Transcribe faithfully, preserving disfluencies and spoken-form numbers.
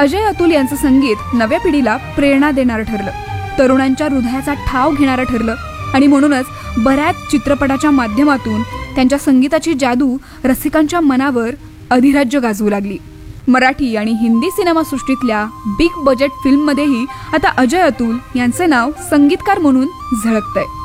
अजय अतुल यांचं संगीत नव्या पिढीला प्रेरणा देणारं ठरलं, तरुणांच्या हृदयाचा ठाव घेणारं ठरलं आणि म्हणूनच बऱ्याच चित्रपटाच्या माध्यमातून त्यांच्या संगीताची जादू रसिकांच्या मनावर अधिराज्य गाजवू लागली. मराठी आणि हिंदी सिनेमासृष्टीतल्या बिग बजेट फिल्ममध्येही आता अजय अतुल यांचे नाव संगीतकार म्हणून झळकतंय.